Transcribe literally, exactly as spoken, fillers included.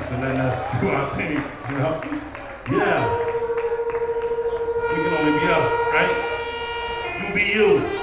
Thanks for letting us do our thing, you know? Yeah. We can only be us, right? You be you.